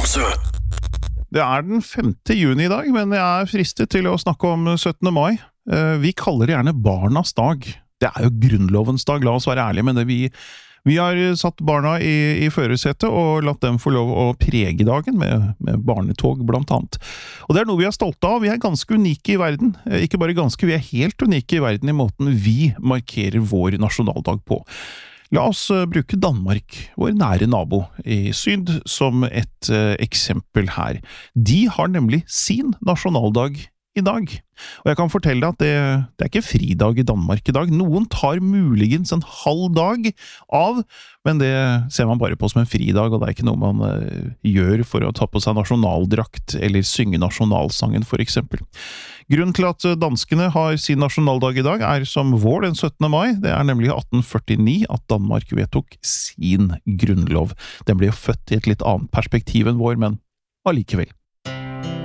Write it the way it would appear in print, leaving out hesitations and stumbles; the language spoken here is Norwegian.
Tromsø. Det den 5. juni i dag, men jeg fristet til å snakke om 17. mai. Vi kaller det gjerne barnas dag. Det jo grunnlovens dag, la oss være ærlige, men vi har satt barna i førersetet og latt dem få lov å prege dagen med barnetog blant annet. Og det noe vi stolte av. Vi ganske unike i verden. Ikke bare ganske, vi helt unike i verden i måten vi markerer vår nasjonaldag på. La oss bruke Danmark, vår nære nabo i syd, som et eksempel her. De har nemlig sin nasjonaldag i dag. Og jeg kan fortelle deg at det ikke fridag i Danmark i dag. Noen tar muligens en halv dag av, men det ser man bare på som en fridag, og det ikke noe man gjør for å ta på seg nasjonaldrakt eller synge nasjonalsangen for eksempel. Grunnen til at danskene har sin nasjonaldag i dag som vår den 17. mai. Det nemlig 1849 at Danmark vedtok sin grunnlov. Den ble jo født i et litt annet perspektiv enn vår, men allikevel.